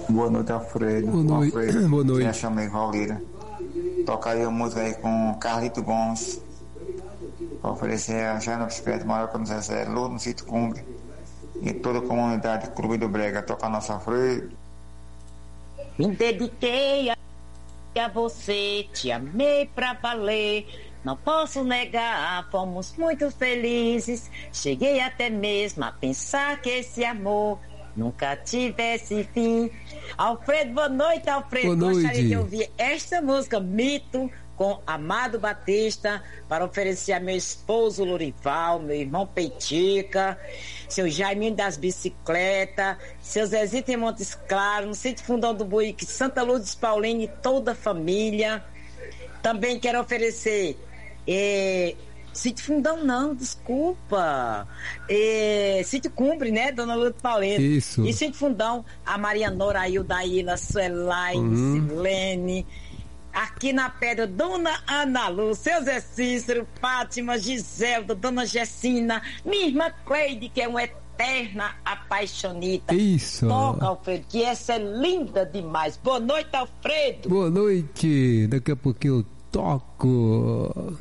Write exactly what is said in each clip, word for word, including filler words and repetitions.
Boa noite, Alfredo. Boa noite. Alfredo. Boa noite. Me chamei Valira. Tocaria música aí com Carlito Gomes. Para oferecer a Jana Biscoito, Maraca no Zezé, Lula no Sítio Cumbre. E toda a comunidade Clube do Brega. Toca nosso Alfredo. Me dediquei a a você, te amei pra valer, não posso negar, fomos muito felizes, cheguei até mesmo a pensar que esse amor nunca tivesse fim. Alfredo, boa noite, Alfredo. Boa noite. Gostaria de ouvir esta música, Mito, com Amado Batista, para oferecer a meu esposo Lorival, meu irmão Peitica, seu Jaiminho das Bicicletas, seu Zezito em Montes Claros, no Sítio Fundão do Buíque, Santa Lourdes Paulina e toda a família. Também quero oferecer eh, Sítio Fundão não, desculpa eh, Sítio Cumbre, né, Dona Lourdes Paulina. Isso. E Sítio Fundão, a Maria Nora, a Hilda Ilha, Suelaine, Uhum. Silene. Aqui na Pedra, Dona Ana Lu, seu Zé Cícero, Fátima, Giselda, Dona Gessina, minha irmã Cleide, que é uma eterna apaixonita. Isso. Toca, Alfredo, que essa é linda demais. Boa noite, Alfredo. Boa noite. Daqui a pouquinho eu toco.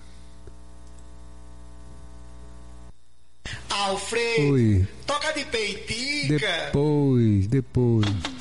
Alfredo, Oi. toca de Peitica. Depois, depois.